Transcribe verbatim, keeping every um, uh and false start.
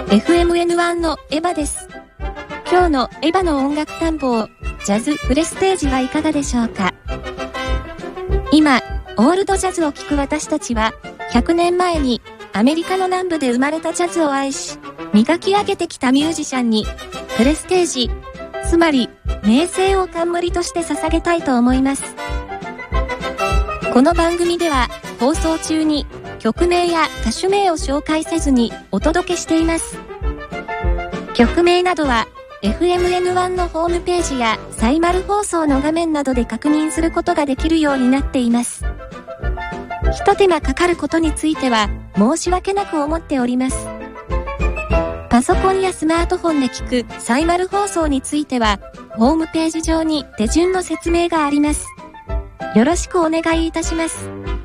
エフエムエヌワン のエヴァです。今日のエヴァの音楽探訪、ジャズプレステージはいかがでしょうか。今、オールドジャズを聴く私たちは、ひゃくねんまえにアメリカの南部で生まれたジャズを愛し、磨き上げてきたミュージシャンに、プレステージ、つまり、名声を冠として捧げたいと思います。この番組では、放送中に曲名や歌手名を紹介せずにお届けしています。曲名などは、エフエムエヌワン のホームページやサイマル放送の画面などで確認することができるようになっています。ひと手間かかることについては申し訳なく思っております。パソコンやスマートフォンで聞くサイマル放送については、ホームページ上に手順の説明があります。よろしくお願いいたします。